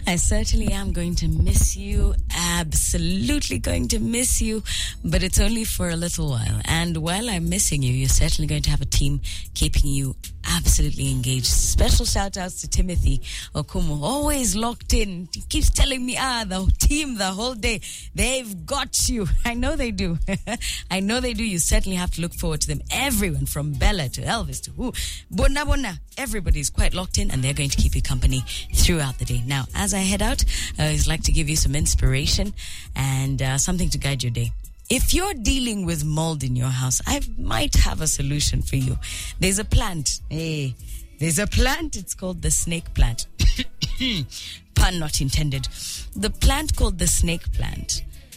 I certainly am going to miss you. Absolutely going to miss you. But it's only for a little while. And while I'm missing you, you're certainly going to have a team keeping you absolutely engaged. Special shout outs to Timothy Okumu, always locked in. He keeps telling me, the team the whole day, they've got you. I know they do. I know they do. You certainly have to look forward to them. Everyone from Bella to Elvis to who, Bona, everybody's quite locked in and they're going to keep you company throughout the day. Now, as I head out, I always like to give you some inspiration and something to guide your day. If you're dealing with mold in your house, I might have a solution for you. There's a plant. There's a plant. It's called the snake plant. Pun not intended. The plant called the snake plant